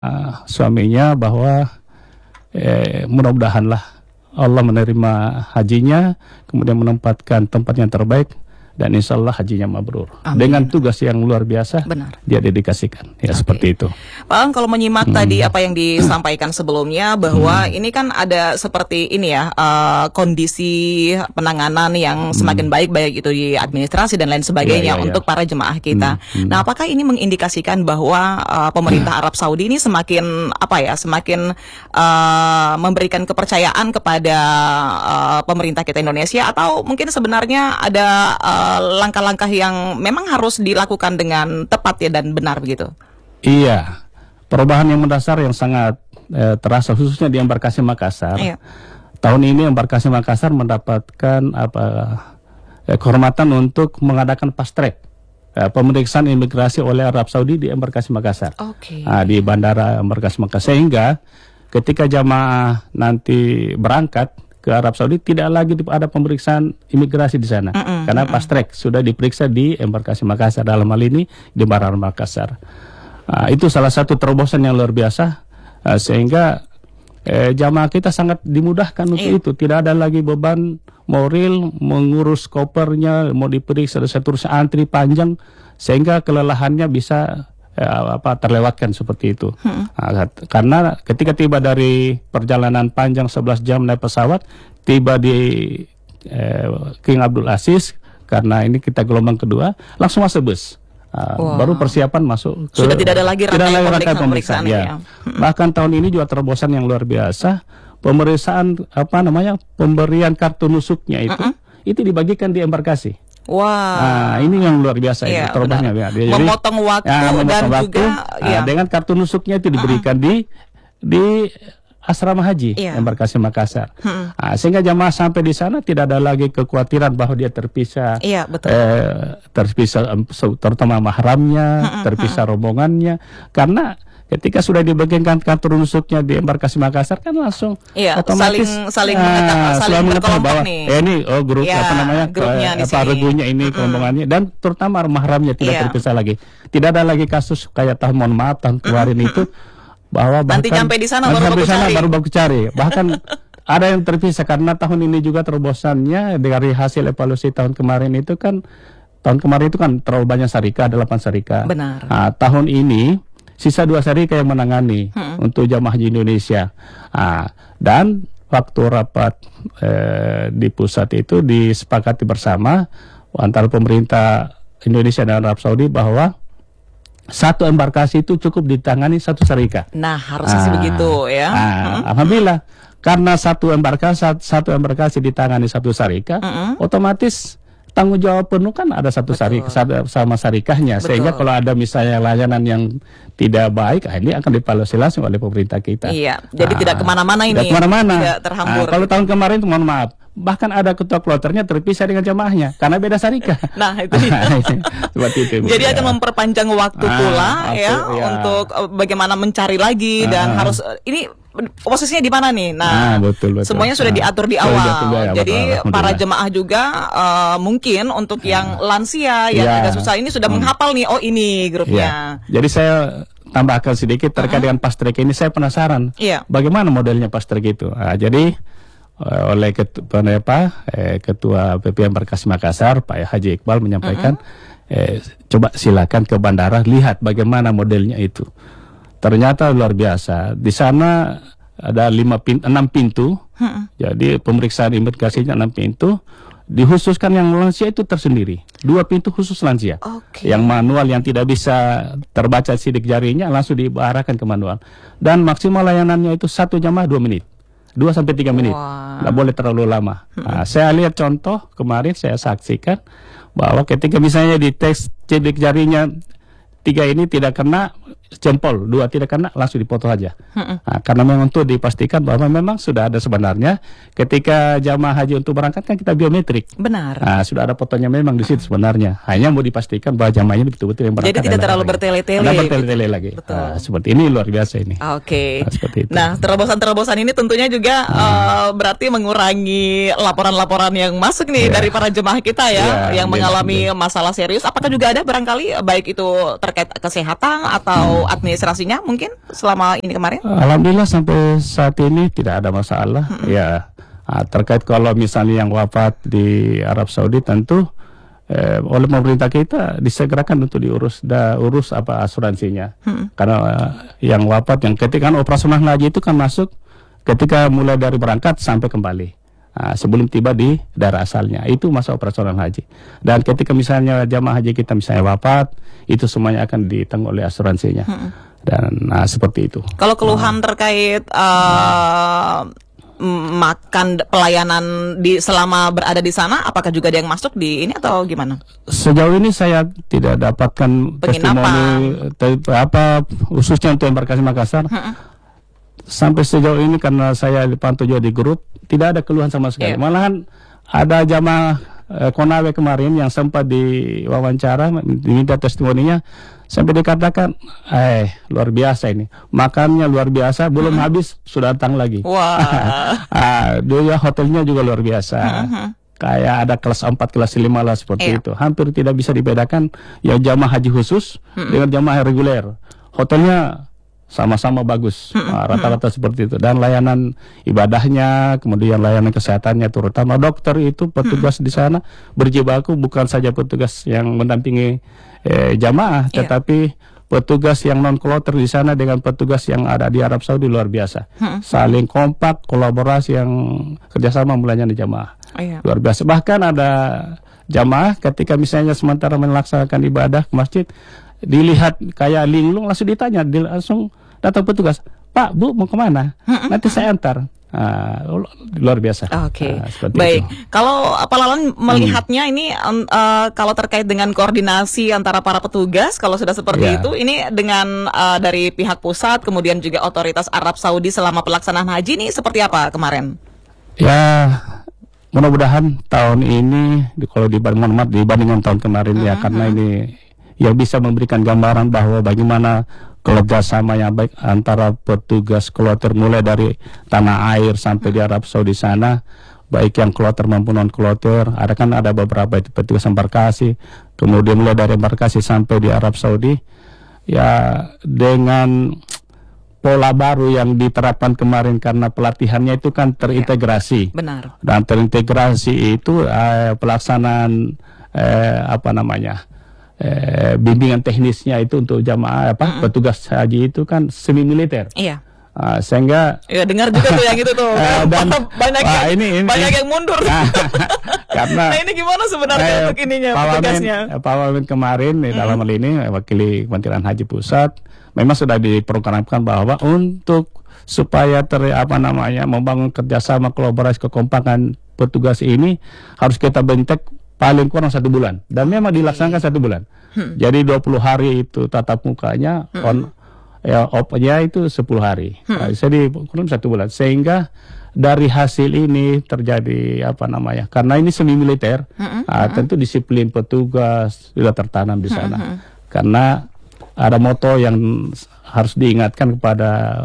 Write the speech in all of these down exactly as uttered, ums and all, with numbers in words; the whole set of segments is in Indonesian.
uh, suaminya bahwa eh, mudah-mudahanlah Allah menerima hajinya, kemudian menempatkan tempat yang terbaik, dan insya Allah hajinya mabrur. Amin. Dengan tugas yang luar biasa. Benar. Dia dedikasikan. Ya, okay. Seperti itu. Pak Ang, kalau menyimak hmm. tadi apa yang disampaikan sebelumnya, bahwa hmm. ini kan ada seperti ini ya, uh, kondisi penanganan yang semakin hmm. baik, baik itu di administrasi dan lain sebagainya, ya, ya, ya. untuk para jemaah kita. Hmm. Hmm. Nah, apakah ini mengindikasikan bahwa uh, pemerintah Arab Saudi ini semakin apa ya, semakin uh, memberikan kepercayaan kepada uh, pemerintah kita Indonesia, atau mungkin sebenarnya ada uh, langkah-langkah yang memang harus dilakukan dengan tepat ya dan benar begitu? Iya, perubahan yang mendasar yang sangat eh, terasa khususnya di Embarkasi Makassar. Iya. Tahun ini Embarkasi Makassar mendapatkan apa eh, kehormatan untuk mengadakan fast track eh, pemeriksaan imigrasi oleh Arab Saudi di Embarkasi Makassar. Oke. Okay. Nah, di Bandara Embarkasi Makassar, sehingga ketika jamaah nanti berangkat ke Arab Saudi tidak lagi ada pemeriksaan imigrasi di sana, mm -mm, karena mm -mm. fast track sudah diperiksa di Embarkasi Makassar, dalam hal ini di Bandara Makassar. Uh, itu salah satu terobosan yang luar biasa, uh, sehingga eh, jamaah kita sangat dimudahkan untuk iya. itu. Tidak ada lagi beban moral mengurus kopernya, mau diperiksa dan seterusnya, antri panjang, sehingga kelelahannya bisa Ya, apa terlewatkan seperti itu. Hmm. Nah, karena ketika tiba dari perjalanan panjang sebelas jam naik pesawat, tiba di eh, King Abdul Aziz, karena ini kita gelombang kedua, langsung masuk bus. Uh, wow. Baru persiapan masuk ke, sudah tidak ada lagi tidak rangkaian pemeriksaan, pemeriksaan ya. ya. Hmm. Bahkan tahun ini juga terobosan yang luar biasa, pemeriksaan apa namanya pemberian kartu nusuknya itu, uh -uh. itu dibagikan di embarkasi. Wah, wow. Nah, ini yang luar biasa ya, terobosannya ya. Jadi, memotong waktu ya, memotong dan waktu, juga nah, ya. dengan kartu nusuknya itu diberikan uh -uh. di di asrama haji yeah. Embarkasi Makassar. Hmm. Nah, sehingga jamaah sampai di sana tidak ada lagi kekhawatiran bahwa dia terpisah, yeah, betul. Eh, terpisah terutama mahramnya, hmm, terpisah hmm. rombongannya, karena ketika sudah dibagikan kartu nusuknya di Embarkasi Makassar kan langsung iya, otomatis saling saling uh, mengetahui, saling berkelompok nih. Eh, ini oh grup ya, apa namanya grupnya ke, apa regunya ini mm. kelompoknya, dan terutama mahramnya tidak yeah. terpisah lagi. Tidak ada lagi kasus kayak tahun mohon maaf tahun kemarin mm. itu bahwa bahkan nanti sampai di sana baru sampai baku sana cari. baru baku cari. Bahkan ada yang terpisah karena tahun ini juga terobosannya dari hasil evaluasi tahun kemarin itu kan tahun kemarin itu kan terlalu banyak syarikat, delapan syarikat. Benar. Nah, tahun ini sisa dua syarikat yang menangani hmm. untuk jamaah haji Indonesia. Nah, dan waktu rapat eh, di pusat itu disepakati bersama antara pemerintah Indonesia dan Arab Saudi bahwa satu embarkasi itu cukup ditangani satu syarikat. Nah, harusnya nah, sih begitu ya. Nah, hmm. Alhamdulillah, karena satu embarkasi satu embarkasi ditangani satu syarikat, hmm. otomatis tanggung jawab penuh kan ada satu syarikat sama syarikahnya. Betul. Sehingga kalau ada misalnya layanan yang tidak baik, ini akan dievaluasi langsung oleh pemerintah kita. Iya, jadi nah, tidak kemana-mana ini. Tidak kemana-mana. Tidak terhambur. Nah, kalau tahun kemarin, mohon maaf, bahkan ada ketua kloternya terpisah dengan jamaahnya karena beda syarikah. Nah, itu. Seperti itu. Jadi ya. akan memperpanjang waktu ah, pula waktu, ya, ya untuk bagaimana mencari lagi ah. dan harus ini posisinya di mana nih? Nah, nah betul, betul. Semuanya sudah diatur di awal. Diatur, Jadi betul, para jemaah juga uh, mungkin untuk yang lansia yang ya. agak susah ini sudah hmm. menghafal nih. Oh, ini grupnya. Ya. Jadi saya tambahkan sedikit terkait uh -huh. dengan fast track ini. Saya penasaran ya. bagaimana modelnya fast track itu. Nah, jadi uh, oleh ketua, apa, eh, ketua P P Embarkasi Makassar Pak Haji Iqbal menyampaikan, uh -huh. eh, coba silakan ke bandara lihat bagaimana modelnya itu. Ternyata luar biasa. Di sana ada lima pintu, enam pintu. Hmm. Jadi pemeriksaan imigrasinya enam pintu. Dikhususkan yang lansia itu tersendiri. Dua pintu khusus lansia. Okay. Yang manual yang tidak bisa terbaca sidik jarinya langsung diarahkan ke manual. Dan maksimal layanannya itu satu jamaah dua menit. Dua sampai tiga menit. Wow. Nggak boleh terlalu lama. Hmm. Nah, saya lihat contoh kemarin saya saksikan bahwa ketika misalnya di tes sidik jarinya tiga ini tidak kena jempol, dua tidak kena, langsung dipotong aja. Hmm. Nah, karena memang untuk dipastikan bahwa memang sudah ada sebenarnya ketika jamaah haji untuk berangkat kan kita biometrik. Benar. Nah, sudah ada fotonya memang di situ sebenarnya. Hanya mau dipastikan bahwa jamaahnya betul-betul yang berangkat. Jadi tidak terlalu bertele-tele. Tidak bertele-tele lagi. Nah, seperti ini luar biasa ini. Oke. Okay. Nah, seperti itu. Nah, terobosan-terobosan ini tentunya juga hmm. uh, berarti mengurangi laporan-laporan yang masuk nih yeah. dari para jemaah kita ya, yeah, yang yeah, mengalami yeah. masalah serius. Apakah juga ada barangkali baik itu terkait kesehatan atau atau administrasinya mungkin selama ini kemarin? Alhamdulillah sampai saat ini tidak ada masalah. Hmm. Ya, nah, terkait kalau misalnya yang wafat di Arab Saudi tentu eh, oleh pemerintah kita disegerakan untuk diurus da, urus apa asuransinya. Hmm. Karena eh, yang wafat yang ketika kan operasional haji itu kan masuk ketika mulai dari berangkat sampai kembali. Nah, sebelum tiba di daerah asalnya itu masa operasional haji, dan ketika misalnya jamaah haji kita misalnya wafat, itu semuanya akan ditanggung oleh asuransinya. hmm. Dan nah, seperti itu. Kalau keluhan nah. terkait uh, makan pelayanan di selama berada di sana, apakah juga ada yang masuk di ini atau gimana? Sejauh ini saya tidak dapatkan testimoni apa khususnya untuk embarkasi Makassar. hmm. Sampai sejauh ini karena saya dipantau juga di grup, tidak ada keluhan sama sekali. Yeah. Malahan ada jamaah eh, Konawe kemarin yang sempat diwawancara, diminta testimoninya, sampai dikatakan, eh luar biasa ini, makannya luar biasa, belum hmm. habis sudah datang lagi. Wah. Wow. Dia hotelnya juga luar biasa. Hmm. Kayak ada kelas empat, kelas lima lah seperti yeah. itu. Hampir tidak bisa dibedakan yang jamaah haji khusus hmm. dengan jamaah reguler. Hotelnya sama-sama bagus, rata-rata hmm. seperti itu. Dan layanan ibadahnya, kemudian layanan kesehatannya, terutama dokter itu petugas hmm. di sana berjibaku, bukan saja petugas yang mendampingi eh, jamaah, yeah. tetapi petugas yang non kloter di sana dengan petugas yang ada di Arab Saudi luar biasa. Hmm. Saling kompak, kolaborasi yang kerjasama melayani jamaah. Oh, yeah. Luar biasa. Bahkan ada jamaah ketika misalnya sementara melaksanakan ibadah ke masjid, dilihat kayak linglung, langsung ditanya, langsung datang petugas, Pak, Bu, mau kemana? Nanti saya antar. Uh, luar biasa. Oke, okay. uh, baik. Itu. Kalau Pak Lalan melihatnya hmm. ini uh, kalau terkait dengan koordinasi antara para petugas, kalau sudah seperti yeah. itu, ini dengan uh, dari pihak pusat, kemudian juga otoritas Arab Saudi selama pelaksanaan haji ini seperti apa kemarin? Ya, mudah-mudahan tahun ini kalau dibandingkan dibandingkan tahun kemarin uh-huh. ya, karena ini yang bisa memberikan gambaran bahwa bagaimana kerjasama yang baik antara petugas kloter mulai dari tanah air sampai di Arab Saudi sana, baik yang kloter maupun non kloter. Ada kan ada beberapa petugas embarkasi, kemudian mulai dari embarkasi sampai di Arab Saudi, ya dengan pola baru yang diterapkan kemarin karena pelatihannya itu kan terintegrasi. Ya, benar. Dan terintegrasi itu eh, pelaksanaan eh, apa namanya? Eh, bimbingan teknisnya itu untuk jamaah apa mm-hmm. petugas haji itu kan semi militer. Iya. Uh, sehingga ya dengar juga tuh yang itu tuh uh, dan banyak uh, yang, ini, ini, banyak yang mundur. Nah, karena nah ini gimana sebenarnya eh, untuk ininya petugasnya? Pak Wamen kemarin mm-hmm. dalam hal ini wakili Kementerian Haji Pusat memang sudah diprogramkan bahwa untuk supaya ter apa namanya membangun kerjasama kolaborasi kekompakan petugas ini harus kita bentuk paling kurang satu bulan, dan memang dilaksanakan satu bulan. Hmm. Jadi dua puluh hari itu tatap mukanya, hmm. on ya op-nya itu sepuluh hari. Hmm. Nah, jadi kurang satu bulan. Sehingga dari hasil ini terjadi apa namanya? Karena ini semi militer, hmm. nah, tentu disiplin petugas sudah tertanam di sana. Hmm. Karena ada moto yang harus diingatkan kepada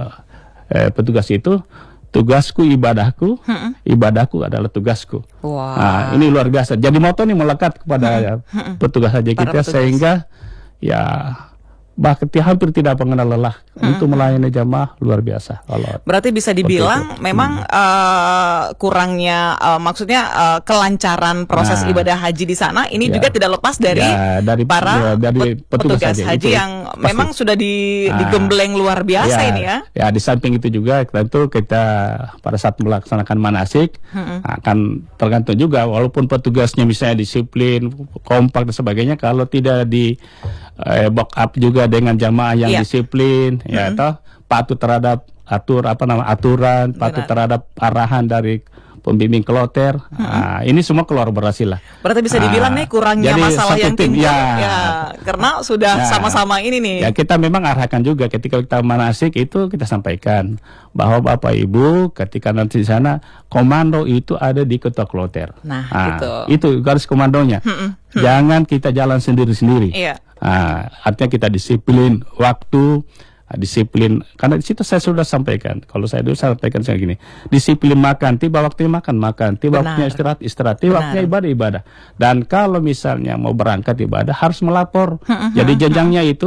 eh, petugas itu. Tugasku ibadahku, hmm. ibadahku adalah tugasku. Wow. Nah, ini luar biasa. Jadi moto ini melekat kepada hmm. petugas haji kita petugas. Sehingga ya bahkan hampir tidak mengenal lelah hmm. untuk melayani jamaah, luar biasa. Kalau berarti bisa dibilang memang hmm. uh, kurangnya uh, maksudnya uh, kelancaran proses nah, ibadah haji di sana ini ya, juga tidak lepas dari, ya, dari para ya, dari petugas, petugas haji, haji yang pasti. Memang sudah di, nah, digembleng luar biasa ya, ini ya. Ya, di samping itu juga tentu kita pada saat melaksanakan manasik hmm. akan tergantung juga, walaupun petugasnya misalnya disiplin, kompak dan sebagainya, kalau tidak di eh, back up juga dengan jamaah yang yeah. disiplin, mm-hmm. ya toh patuh terhadap atur apa nama aturan, patuh Benar. terhadap arahan dari pembimbing kloter. Mm-hmm. Nah, ini semua kolaborasi lah. Berarti bisa dibilang nah, nih kurangnya masalah yang timbul ya, ya karena sudah ya, sama-sama ini nih. Ya kita memang arahkan juga ketika kita manasik itu kita sampaikan bahwa Bapak Ibu ketika nanti di sana komando itu ada di ketua kloter. Nah, nah itu. itu garis komandonya. Mm-hmm. Jangan kita jalan sendiri-sendiri. Iya. Nah, artinya kita disiplin waktu, disiplin, karena di situ saya sudah sampaikan. Kalau saya dulu sampaikan saya gini, disiplin makan, tiba waktunya makan makan, tiba Benar. waktunya istirahat istirahat, tiba Benar. waktunya ibadah ibadah. Dan kalau misalnya mau berangkat ibadah harus melapor. Jadi jenjangnya itu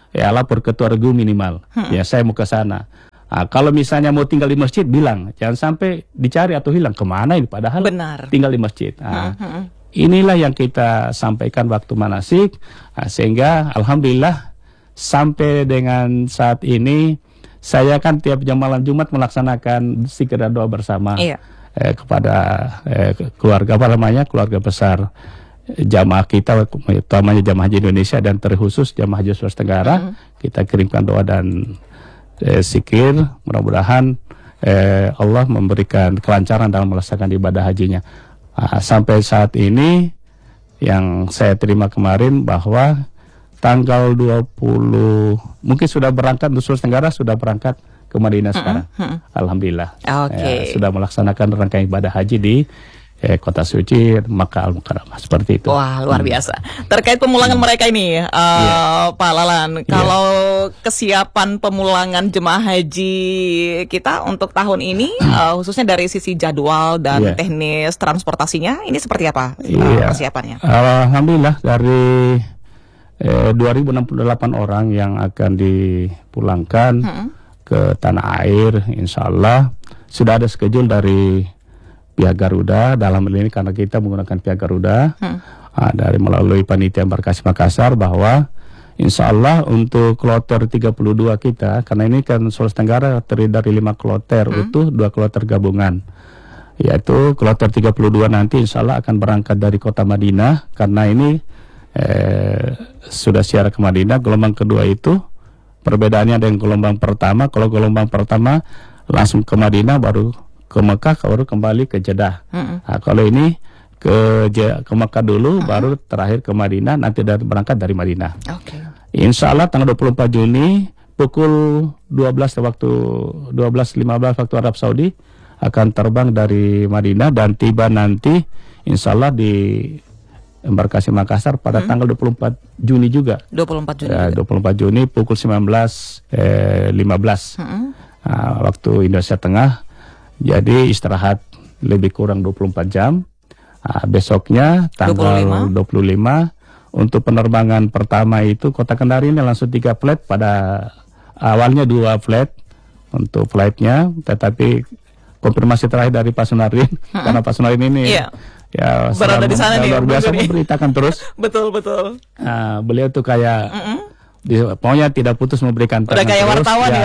ya lapor ketua regu minimal. Hmm. Ya saya mau ke sana. Nah, kalau misalnya mau tinggal di masjid, bilang jangan sampai dicari atau hilang kemana ini, padahal benar. tinggal di masjid. Nah, hmm. inilah yang kita sampaikan waktu manasik, nah, sehingga alhamdulillah sampai dengan saat ini saya kan tiap jam malam Jumat melaksanakan zikir dan doa bersama iya. eh, kepada eh, keluarga apa namanya keluarga besar jamaah kita, utamanya jamaah haji Indonesia dan terkhusus jamaah haji Sulawesi Tenggara. Hmm. Kita kirimkan doa dan Eh, zikir, mudah-mudahan eh, Allah memberikan kelancaran dalam melaksanakan ibadah hajinya. Nah, sampai saat ini yang saya terima kemarin bahwa tanggal dua puluh mungkin sudah berangkat untuk Sulawesi Tenggara, sudah berangkat ke Madinah sekarang. Mm-hmm. Alhamdulillah. Okay. Ya, sudah melaksanakan rangkaian ibadah haji di Eh, kota suci Makkah Al-Mukarramah, seperti itu. Wah, luar biasa. Hmm. Terkait pemulangan hmm. mereka ini, uh, yeah. Pak Lalan, kalau yeah. kesiapan pemulangan jemaah haji kita untuk tahun ini, uh, khususnya dari sisi jadwal dan yeah. teknis transportasinya, ini seperti apa yeah. uh, persiapannya? Alhamdulillah dari eh, dua ribu enam puluh delapan orang yang akan dipulangkan hmm. ke tanah air, insya Allah sudah ada schedule dari pihak Garuda, dalam hal ini karena kita menggunakan pihak Garuda hmm. uh, dari melalui panitia embarkasi Makassar, bahwa insya Allah untuk kloter tiga puluh dua kita, karena ini kan Sulawesi Tenggara terdiri dari lima kloter hmm. utuh, dua kloter gabungan, yaitu kloter tiga puluh dua nanti insya Allah akan berangkat dari kota Madinah, karena ini eh, sudah siar ke Madinah. Gelombang kedua itu perbedaannya dengan gelombang pertama. Kalau gelombang pertama langsung ke Madinah, baru ke Mekah, baru kembali ke Jeddah. Mm-hmm. Nah, kalau ini ke ke Mekah dulu, mm-hmm. baru terakhir ke Madinah, nanti dari berangkat dari Madinah. Okay. Insya Allah tanggal dua puluh empat Juni pukul dua belas waktu dua belas lima belas waktu Arab Saudi akan terbang dari Madinah dan tiba nanti insya Allah di embarkasi Makassar pada mm-hmm. tanggal dua puluh empat Juni juga. dua puluh empat Juni. Ya, dua puluh empat Juni pukul sembilan belas lima belas mm-hmm. nah, waktu Indonesia Tengah. Jadi istirahat lebih kurang dua puluh empat jam. Nah, besoknya tanggal dua puluh lima untuk penerbangan pertama itu Kota Kendari ini langsung tiga flight, pada awalnya dua flight untuk flightnya, tetapi konfirmasi terakhir dari Pak Sunarin hmm. karena Pak Sunarin ini yeah. ya berada di sana nih, luar biasa memberitakan terus. Betul betul. Nah, beliau tuh kayak mm-mm. di, pokoknya tidak putus memberikan udah kayak terus, wartawan ya,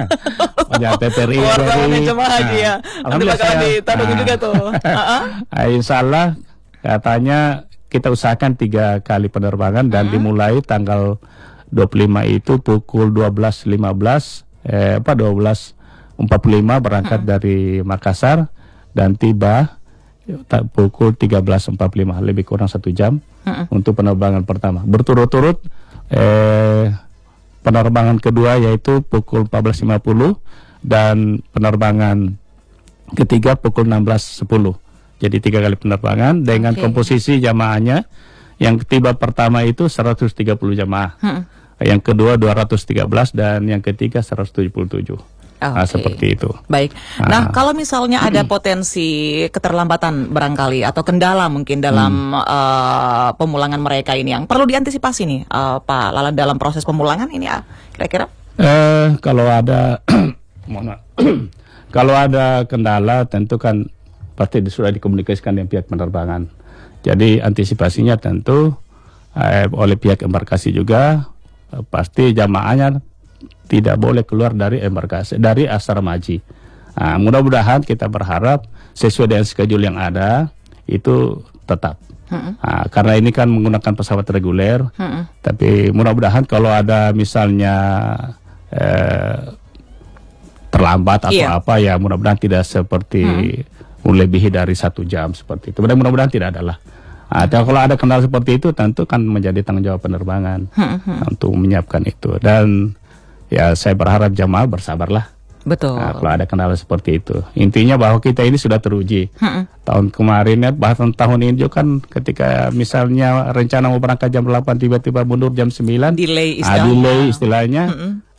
ya T P R I wartawan jemaah haji ya. Nanti bakalan ditandungin juga tuh. uh-uh. nah, Insya Allah katanya kita usahakan tiga kali penerbangan dan uh-huh. dimulai tanggal dua puluh lima itu pukul dua belas lima belas eh, apa dua belas empat puluh lima berangkat uh-huh. dari Makassar dan tiba pukul tiga belas empat puluh lima, lebih kurang satu jam uh-uh. untuk penerbangan pertama. Berturut-turut Eh, penerbangan kedua yaitu pukul empat belas lima puluh dan penerbangan ketiga pukul enam belas sepuluh. Jadi tiga kali penerbangan dengan okay. komposisi jamaahnya. Yang tiba pertama itu seratus tiga puluh jamaah, hmm. yang kedua dua ratus tiga belas dan yang ketiga seratus tujuh puluh tujuh. Okay. Nah, seperti itu. Baik. Nah, nah kalau misalnya ada potensi keterlambatan barangkali atau kendala mungkin dalam hmm. uh, pemulangan mereka ini yang perlu diantisipasi nih, uh, Pak Lala, dalam proses pemulangan ini ya, kira-kira? Eh, kalau ada, kalau ada kendala, tentu kan pasti sudah dikomunikasikan dengan pihak penerbangan. Jadi antisipasinya tentu eh, oleh pihak embarkasi juga eh, pasti jamaahnya tidak boleh keluar dari embarkasi, dari asrama haji. Nah, mudah-mudahan kita berharap sesuai dengan schedule yang ada itu tetap. Hmm. Nah, karena ini kan menggunakan pesawat reguler, hmm. tapi mudah-mudahan kalau ada misalnya eh, terlambat atau yeah. apa ya, mudah-mudahan tidak seperti hmm. melebihi dari satu jam seperti itu. Mudah-mudahan tidak ada lah. Nah, kalau ada kendala seperti itu tentu kan menjadi tanggung jawab penerbangan hmm. nah, untuk menyiapkan itu. Dan ya saya berharap jamaah bersabarlah. Betul. Nah, kalau ada kendala seperti itu, intinya bahwa kita ini sudah teruji. Hmm. Tahun kemarin ya, bahkan tahun ini juga kan ketika misalnya rencana mau berangkat jam delapan tiba-tiba mundur jam sembilan. Delay istilahnya. Ah, delay istilahnya. Hmm.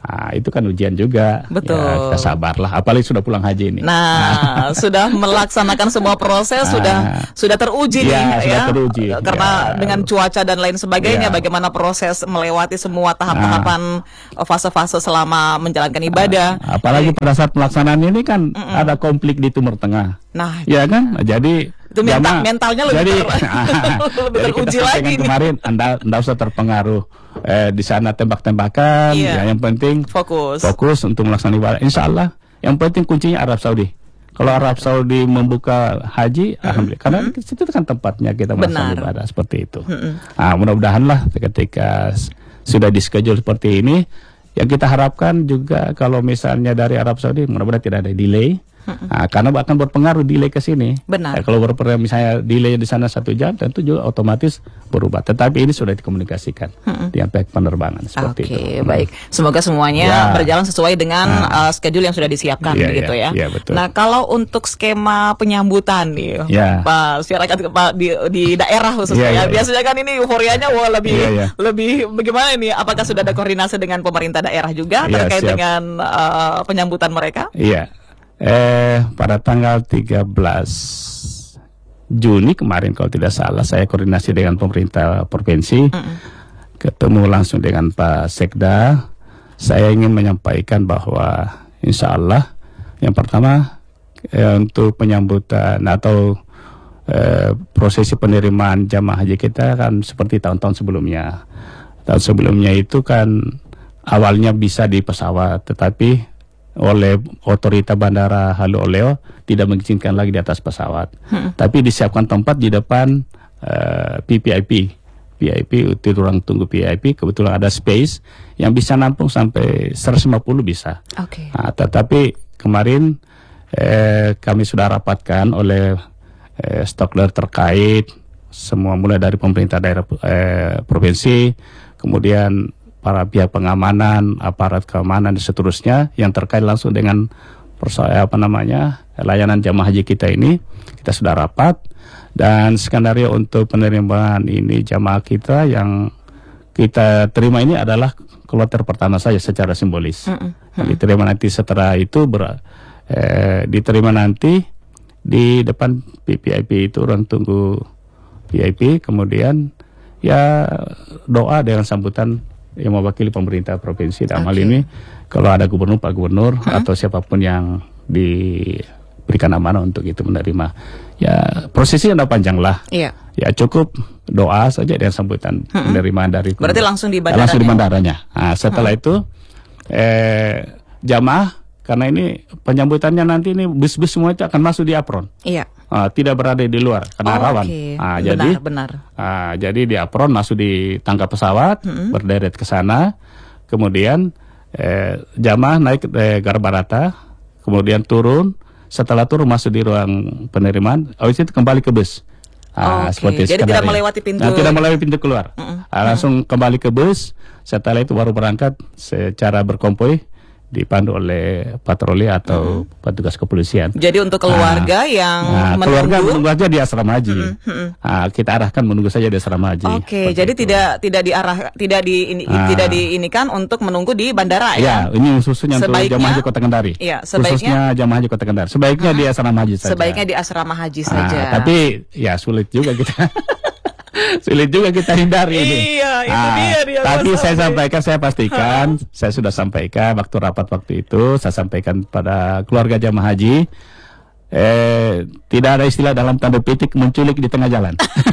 Nah, itu kan ujian juga. Betul. Ya, kita sabarlah. Apalagi sudah pulang haji ini. Nah, sudah melaksanakan semua proses, nah, sudah sudah teruji ya, nih sudah ya. teruji. Karena ya, dengan cuaca dan lain sebagainya, ya, bagaimana proses melewati semua tahap-tahapan nah, fase-fase selama menjalankan ibadah. Nah, apalagi pada saat pelaksanaan ini kan mm-mm. ada konflik di Timur Tengah. Nah, ya kan? Jadi itu mental, mentalnya lebih, jadi, ter, lebih teruji lagi nih. Kemarin anda anda usah terpengaruh eh, di sana tembak-tembakan. Iya. Ya, yang penting fokus. Fokus untuk melaksanakan ibadah. Insya Allah. Yang penting kuncinya Arab Saudi. Kalau Arab Saudi membuka haji, mm-hmm. alhamdulillah. Karena mm-hmm. situ kan tempatnya kita melaksanakan ibadah seperti itu. Mm-hmm. Nah, mudah-mudahan lah ketika sudah di schedule seperti ini, yang kita harapkan juga kalau misalnya dari Arab Saudi, mudah-mudahan tidak ada delay. Nah, karena akan berpengaruh delay ke sini. Benar. Ya, kalau berpengaruh misalnya delay di sana satu jam, tentu juga otomatis berubah. Tetapi ini sudah dikomunikasikan hmm. dengan pihak penerbangan seperti okay, itu. Oke, baik. Semoga semuanya ya. berjalan sesuai dengan nah. uh, schedule yang sudah disiapkan, ya, gitu ya. ya. ya betul. Nah, kalau untuk skema penyambutan nih, ya. Pak masyarakat Pak di, di daerah khususnya, ya, ya, ya. biasanya kan ini euforianya wah lebih ya, ya. lebih bagaimana ini? Apakah sudah ada koordinasi dengan pemerintah daerah juga ya, terkait siap. dengan uh, penyambutan mereka? Iya. Eh, pada tanggal tiga belas Juni kemarin kalau tidak salah saya koordinasi dengan pemerintah provinsi, mm-mm. ketemu langsung dengan Pak Sekda. Saya ingin menyampaikan bahwa insya Allah yang pertama eh, untuk penyambutan atau eh, prosesi penerimaan jamaah haji kita kan seperti tahun-tahun sebelumnya. Tahun sebelumnya itu kan awalnya bisa di pesawat, tetapi oleh otorita bandara Halu Oleo tidak mengizinkan lagi di atas pesawat, hmm. tapi disiapkan tempat di depan uh, P P I P, P I P itu ruang tunggu P I P. Kebetulan ada space yang bisa nampung sampai seratus lima puluh bisa. Okay. Nah, tetapi kemarin eh, kami sudah rapatkan oleh eh, stockholder terkait semua mulai dari pemerintah daerah eh, provinsi, kemudian para pihak pengamanan, aparat keamanan dan seterusnya yang terkait langsung dengan persoalan apa namanya layanan jamaah haji kita ini. Kita sudah rapat dan skenario untuk penerimaan ini jamaah kita yang kita terima ini adalah kloter pertama saja secara simbolis. Mm-hmm. Diterima nanti setelah itu ber, eh, diterima nanti di depan P P I P itu ruang tunggu P I P, kemudian ya doa dengan sambutan yang mewakili pemerintah provinsi dalam okay. hal ini kalau ada gubernur, pak gubernur hmm? atau siapapun yang diberikan amanah untuk itu menerima. Ya prosesnya udah panjang lah. Iya. Ya cukup doa saja dengan sambutan hmm? penerimaan dari gubernur. Berarti langsung di bandaranya. Langsung di bandaranya. Nah, setelah hmm? itu eh, jamaah karena ini penyambutannya nanti ini bus-bus semua itu akan masuk di apron. Iya. Uh, tidak berada di luar karena oh, rawan. Okay. Uh, benar, jadi, benar. Uh, jadi di apron masuk di tangga pesawat, mm-hmm. berderet ke sana, kemudian eh, jamaah naik eh, Garbarata, kemudian turun, setelah turun masuk di ruang penerimaan, habis itu kembali ke bus. Uh, okay. Seperti jadi skenario. tidak melewati pintu. Nah, tidak melewati pintu keluar. Mm-hmm. Uh, langsung kembali ke bus. Setelah itu baru berangkat secara berkonvoy, dipandu oleh patroli atau hmm. petugas kepolisian. Jadi untuk keluarga nah, yang nah, menunggu, keluarga menunggu aja di asrama haji. Hmm, hmm. Nah, kita arahkan menunggu saja di asrama haji. Oke, okay, jadi itu. tidak tidak diarah tidak di ini, nah, tidak diinikan untuk menunggu di bandara ya. Ya, ini khususnya untuk jamaah haji Kota Kendari. Iya, sebaiknya khususnya jamaah haji Kota Kendari. Sebaiknya uh, di asrama haji saja. Sebaiknya di asrama haji nah, saja. Tapi ya sulit juga kita. Sulit juga kita hindari ini. Iya, itu ah, dia dia. Tapi saya sampaikan, saya pastikan, saya sudah sampaikan waktu rapat waktu itu, saya sampaikan pada keluarga jamaah haji, eh, tidak ada istilah dalam tanda petik menculik di tengah jalan.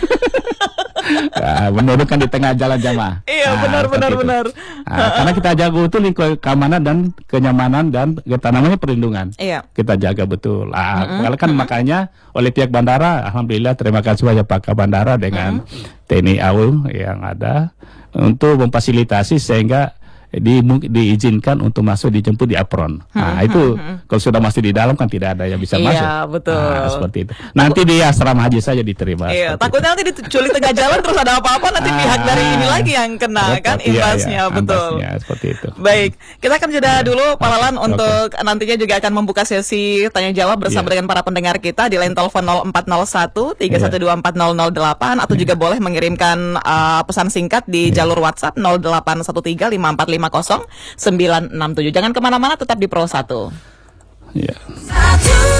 Nah, menurunkan di tengah jalan jamaah. Iya, nah, benar benar itu. benar. Nah, karena kita jaga betul keamanan dan kenyamanan dan kita namanya perlindungan. Iya. Kita jaga betul. Ah, mm-hmm. kan mm-hmm. makanya oleh pihak bandara, alhamdulillah terima kasih banyak Pak Bandara dengan mm-hmm. T N I A U yang ada untuk memfasilitasi sehingga di, diizinkan untuk masuk dijemput di apron. Nah, hmm, itu hmm, kalau sudah masuk di dalam kan tidak ada yang bisa iya, masuk. Iya, betul. Nah, seperti itu. Nanti di asrama haji saja diterima. Iya, takutnya itu. Nanti diculik tengah jalan terus ada apa-apa nanti ah, pihak dari ini lagi yang kena betul, kan imbasnya, iya, iya, betul. Ambasnya, seperti itu. Baik, kita akan jeda ya. dulu Pak Lalan okay. untuk okay. nantinya juga akan membuka sesi tanya jawab bersama yeah. dengan para pendengar kita di line telepon nol empat nol satu tiga satu dua empat nol nol delapan atau yeah. juga boleh mengirimkan uh, pesan singkat di yeah. jalur WhatsApp nol delapan satu tiga lima empat lima lima nol sembilan enam tujuh. Jangan kemana-mana, tetap di Pro satu. Ya.